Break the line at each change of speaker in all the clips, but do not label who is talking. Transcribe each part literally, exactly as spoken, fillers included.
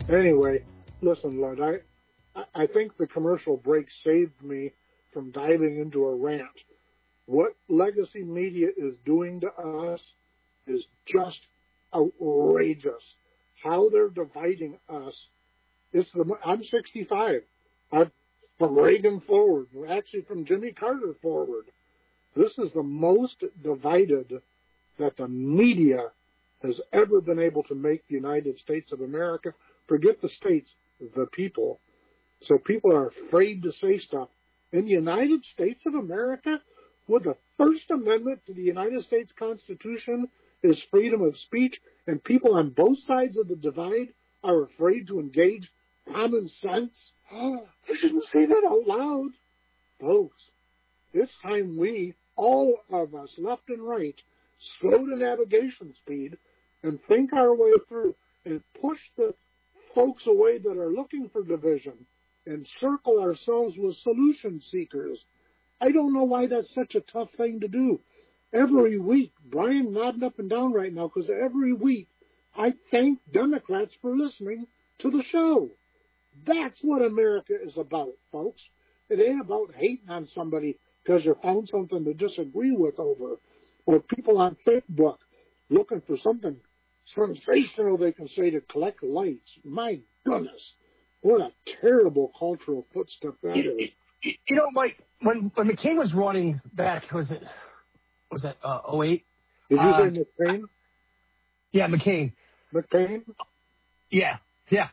Anyway, listen, Lud, I, I think the commercial break saved me from diving into a rant. What legacy media is doing to us is just outrageous. How they're dividing us. It's the I'm sixty-five. I'm from Reagan forward, actually from Jimmy Carter forward. This is the most divided that the media has ever been able to make the United States of America. Forget the states, the people. So people are afraid to say stuff. In the United States of America, with the First Amendment to the United States Constitution is freedom of speech, and people on both sides of the divide are afraid to engage common sense. Oh, I shouldn't say that out loud. Folks, it's time we, all of us, left and right, slow to navigation speed and think our way through and push the folks away that are looking for division and circle ourselves with solution seekers. I don't know why that's such a tough thing to do. Every week, Brian nodding up and down right now, because every week I thank Democrats for listening to the show. That's what America is about, folks. It ain't about hating on somebody because you found something to disagree with over, or people on Facebook looking for something sensational they can say to collect likes. My goodness, what a terrible cultural footstep that is.
You know, Mike, when when McCain was running back, was it was that uh, oh eight?
Did you
uh,
say McCain?
Yeah, McCain.
McCain?
Yeah, yeah.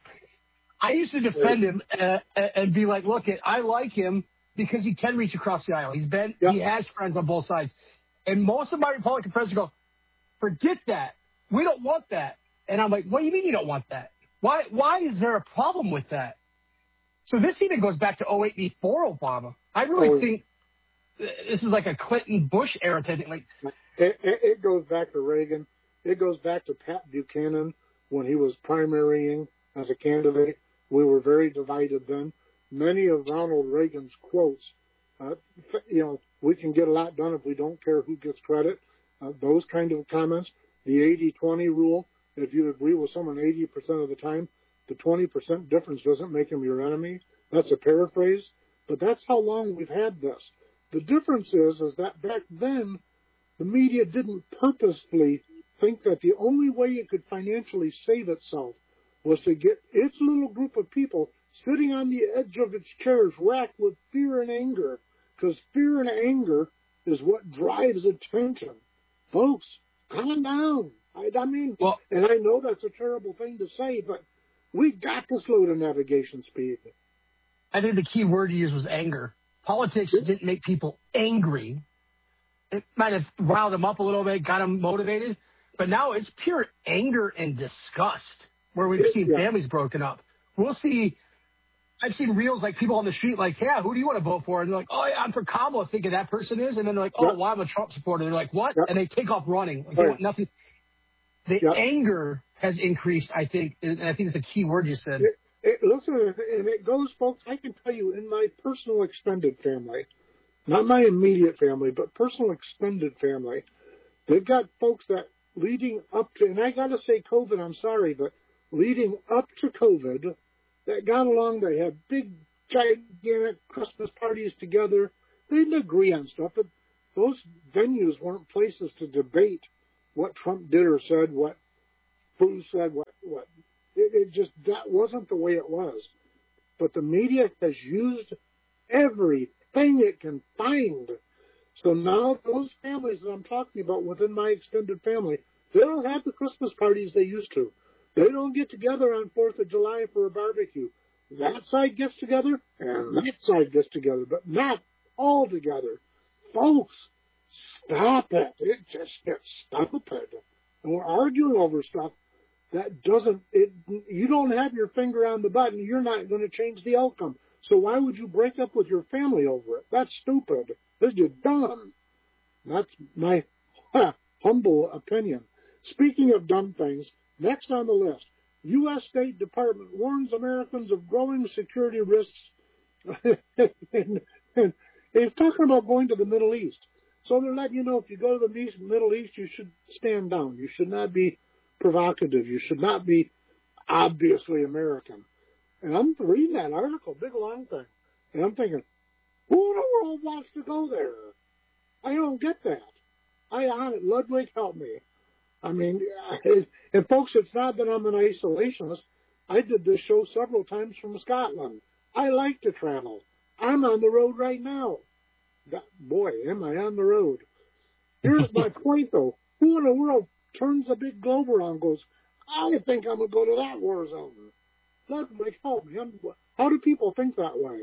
I used to defend him uh, and be like, look, I like him because he can reach across the aisle. He's been, yep. He has friends on both sides. And most of my Republican friends go, forget that. We don't want that. And I'm like, what do you mean you don't want that? Why Why is there a problem with that? So this even goes back to oh eight before Obama. I really oh, think this is like a Clinton-Bush era type thing. Like,
it, it, it goes back to Reagan. It goes back to Pat Buchanan when he was primarying as a candidate. We were very divided then. Many of Ronald Reagan's quotes, uh, you know, we can get a lot done if we don't care who gets credit. Uh, those kind of comments. The eighty twenty rule, if you agree with someone eighty percent of the time, the twenty percent difference doesn't make him your enemy. That's a paraphrase, but that's how long we've had this. The difference is, is that back then, the media didn't purposefully think that the only way it could financially save itself was to get its little group of people sitting on the edge of its chairs racked with fear and anger, because fear and anger is what drives attention. Folks, calm down. I, I mean, well, and I know that's a terrible thing to say, but we got to slow to navigation speed.
I think the key word you used was anger. Politics didn't make people angry. It might have riled them up a little bit, got them motivated, but now it's pure anger and disgust where we've seen yeah. families broken up. We'll see, I've seen reels like people on the street like, yeah, who do you want to vote for? And they're like, oh, yeah, I'm for Kamala, thinking that person is. And then they're like, oh, yep. well, I'm a Trump supporter. And they're like, what? Yep. And they take off running. Like, they want nothing. The yep. anger has increased, I think, and I think it's a key word you said.
It, it, listen, and it goes, folks, I can tell you in my personal extended family, not my immediate family, but personal extended family, they've got folks that leading up to, and I got to say COVID, I'm sorry, but leading up to COVID, that got along, they had big, gigantic Christmas parties together. They didn't agree on stuff, but those venues weren't places to debate what Trump did or said, what Cruz said, what, what. It, it just, that wasn't the way it was. But the media has used everything it can find. So now those families that I'm talking about within my extended family, they don't have the Christmas parties they used to. They don't get together on fourth of July for a barbecue. That side gets together, and that side gets together, but not all together. Folks, stop it. It just gets stupid. And we're arguing over stuff that doesn't, it, you don't have your finger on the button, you're not going to change the outcome. So why would you break up with your family over it? That's stupid. This is dumb. That's my huh, humble opinion. Speaking of dumb things, next on the list, U S State Department warns Americans of growing security risks. and, and it's talking about going to the Middle East. So they're letting you know if you go to the Middle East, you should stand down. You should not be provocative. You should not be obviously American. And I'm reading that article, big long thing, and I'm thinking, who in the world wants to go there? I don't get that. I, I Ludwig, help me. I mean, and folks, it's not that I'm an isolationist. I did this show several times from Scotland. I like to travel. I'm on the road right now. That, boy, am I on the road. Here's my point, though. Who in the world turns the big globe around and goes, I think I'm going to go to that war zone? Ludwig, help me. I'm, how do people think that way?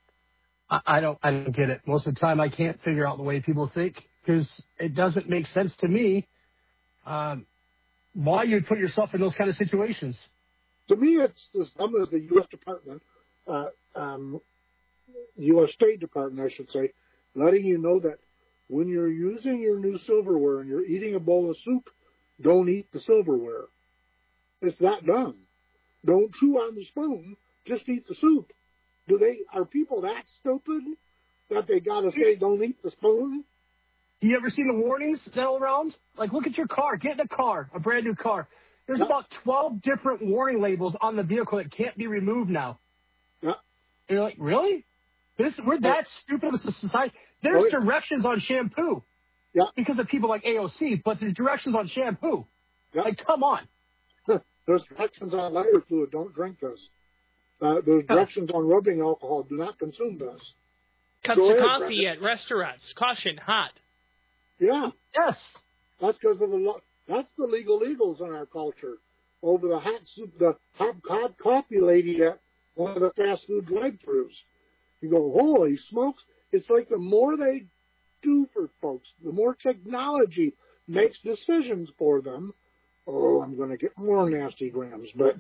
I don't, I don't get it. Most of the time, I can't figure out the way people think because it doesn't make sense to me um, why you'd put yourself in those kind of situations.
To me, it's as dumb as the U S Department, uh, um, U S State Department, I should say, letting you know that when you're using your new silverware and you're eating a bowl of soup, don't eat the silverware. It's that dumb. Don't chew on the spoon, just eat the soup. Do they, are people that stupid that they gotta say don't eat the spoon?
You ever seen the warnings that are around? Like, look at your car. Get in a car, a brand new car. There's
Yeah.
about twelve different warning labels on the vehicle that can't be removed now.
Yeah.
And you're like, really? This, we're that stupid as a society. There's
Oh, yeah.
directions on shampoo.
Yeah.
Because of people like A O C, but there's directions on shampoo.
Yeah.
Like, come on.
There's directions on lighter fluid, don't drink this. Uh, there's directions on rubbing alcohol, do not consume this.
Cups
Go
of
ahead,
coffee
Brandon.
at restaurants. Caution, hot.
Yeah.
Yes.
That's because of the lo- that's the legal legals in our culture. Over the hot soup, the hot, hot coffee lady at one of the fast food drive-thrus. You go, holy smokes! It's like the more they do for folks, the more technology makes decisions for them. Oh, I'm going to get more nasty grams, but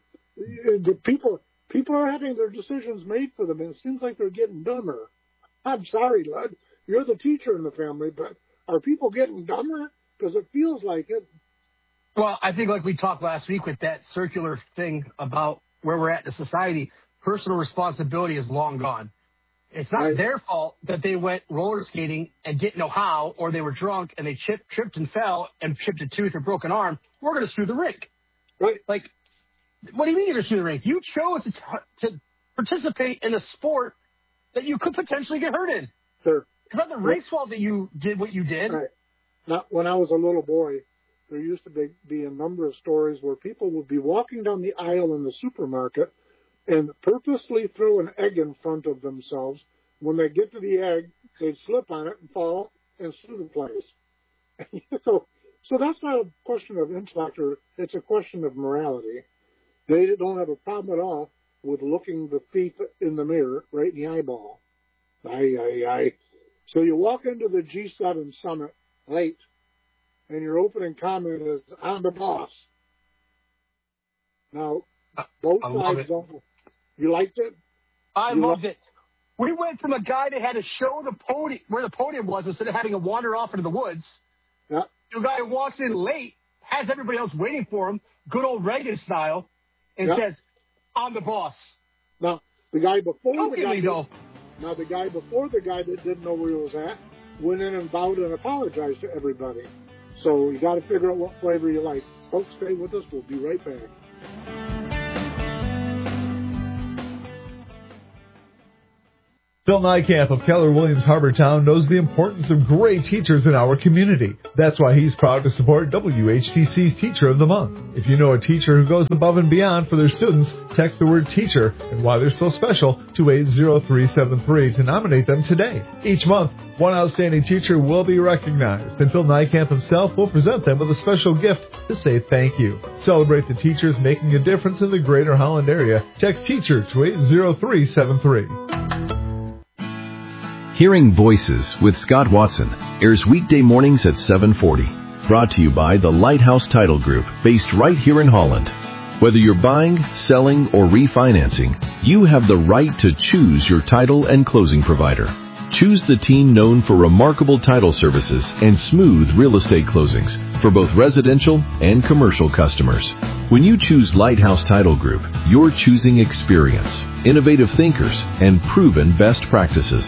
the people people are having their decisions made for them, and it seems like they're getting dumber. I'm sorry, Lud, you're the teacher in the family, but are people getting dumber? Because it feels like it.
Well, I think like we talked last week with that circular thing about where we're at in society, personal responsibility is long gone. It's not
Right.
their fault that they went roller skating and didn't know how, or they were drunk and they chipped, tripped and fell and chipped a tooth or broke an arm. We're going to sue the rink.
Right.
Like, what do you mean you're going to sue the rink? You chose to, to participate in a sport that you could potentially get hurt in.
Sure.
It's not the rink's fault that you did what you did.
Right. Now, when I was a little boy, there used to be, be a number of stories where people would be walking down the aisle in the supermarket and purposely throw an egg in front of themselves. When they get to the egg, they'd slip on it and fall and sue the place. so, so that's not a question of intellect, or it's a question of morality. They don't have a problem at all with looking the thief in the mirror right in the eyeball. Aye, aye, aye. So you walk into the G seven summit late, and your opening comment is, I'm the boss. Now, both
I love
sides
it.
don't. You liked it?
I
You
loved
lo-
it. We went from a guy that had to show the podium where the podium was instead of having to wander off into the woods
Yeah.
to a guy who walks in late, has everybody else waiting for him, good old Reagan style, and
Yeah.
says, I'm the boss.
Now, the guy before
Don't
the
get
guy
me, though.
Now, the guy before the guy that didn't know where he was at went in and bowed and apologized to everybody. So you got to figure out what flavor you like. Folks, stay with us. We'll be right back.
Phil Nykamp of Keller Williams Harbortown knows the importance of great teachers in our community. That's why he's proud to support W H T C's Teacher of the Month. If you know a teacher who goes above and beyond for their students, text the word teacher and why they're so special to eight zero three seven three to nominate them today. Each month, one outstanding teacher will be recognized, and Phil Nykamp himself will present them with a special gift to say thank you. Celebrate the teachers making a difference in the Greater Holland area. Text teacher to eight zero three seven three.
Hearing Voices with Scott Watson airs weekday mornings at seven forty. Brought to you by the Lighthouse Title Group, based right here in Holland. Whether you're buying, selling, or refinancing, you have the right to choose your title and closing provider. Choose the team known for remarkable title services and smooth real estate closings for both residential and commercial customers. When you choose Lighthouse Title Group, you're choosing experience, innovative thinkers, and proven best practices.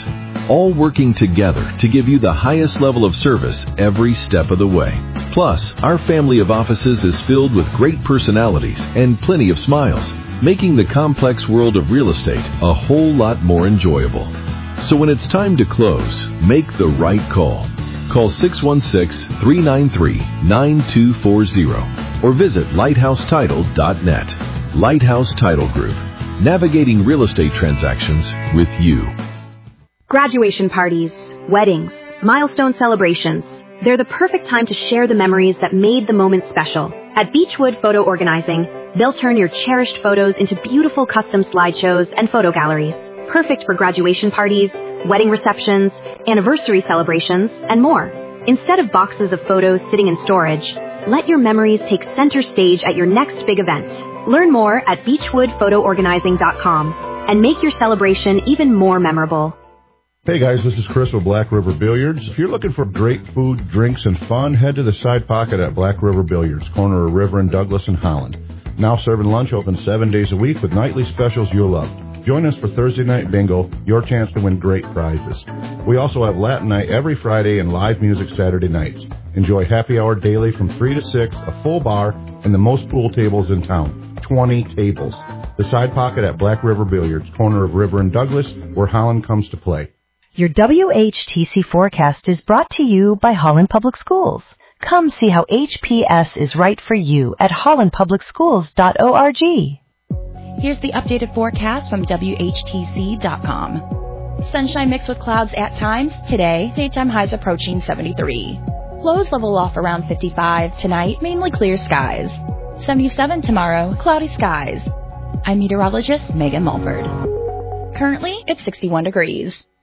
all working together to give you the highest level of service every step of the way. Plus, our family of offices is filled with great personalities and plenty of smiles, making the complex world of real estate a whole lot more enjoyable. So when it's time to close, make the right call. Call six one six, three nine three, nine two four zero or visit lighthouse title dot net. Lighthouse Title Group, navigating real estate transactions with you.
Graduation parties, weddings, milestone celebrations. They're the perfect time to share the memories that made the moment special. At Beechwood Photo Organizing, they'll turn your cherished photos into beautiful custom slideshows and photo galleries. Perfect for graduation parties, wedding receptions, anniversary celebrations, and more. Instead of boxes of photos sitting in storage, let your memories take center stage at your next big event. Learn more at beechwood photo organizing dot com and make your celebration even more memorable.
Hey guys, this is Chris with Black River Billiards. If you're looking for great food, drinks, and fun, head to the Side Pocket at Black River Billiards, corner of River and Douglas in Holland. Now serving lunch, open seven days a week with nightly specials you'll love. Join us for Thursday Night Bingo, your chance to win great prizes. We also have Latin Night every Friday and live music Saturday nights. Enjoy happy hour daily from three to six, a full bar, and the most pool tables in town. twenty tables. The Side Pocket at Black River Billiards, corner of River and Douglas, where Holland comes to play.
Your W H T C forecast is brought to you by Holland Public Schools. Come see how H P S is right for you at holland public schools dot org.
Here's the updated forecast from W H T C dot com. Sunshine mixed with clouds at times. Today, daytime highs approaching seventy-three. Lows level off around fifty-five. Tonight, mainly clear skies. seventy-seven tomorrow, cloudy skies. I'm meteorologist Megan Mulford. Currently, it's sixty-one degrees.